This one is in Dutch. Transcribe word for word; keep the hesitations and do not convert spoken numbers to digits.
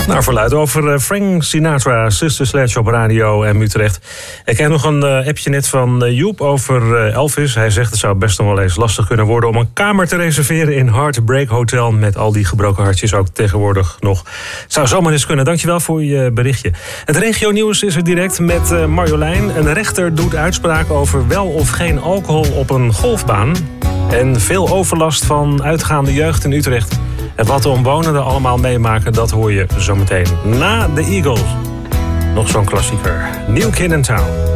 Nou, verluid over Frank Sinatra, Sister Sledge op Radio M Utrecht. Ik heb nog een uh, appje net van uh, Joep over uh, Elvis. Hij zegt het zou best nog wel eens lastig kunnen worden om een kamer te reserveren in Heartbreak Hotel. Met al die gebroken hartjes ook tegenwoordig nog. Zou zomaar eens kunnen. Dankjewel voor je berichtje. Het regionieuws is er direct met uh, Marjolein. Een rechter doet uitspraak over wel of geen alcohol op een golfbaan. En veel overlast van uitgaande jeugd in Utrecht. En wat de omwonenden allemaal meemaken, dat hoor je zometeen na de Eagles. Nog zo'n klassieker. New Kid in Town.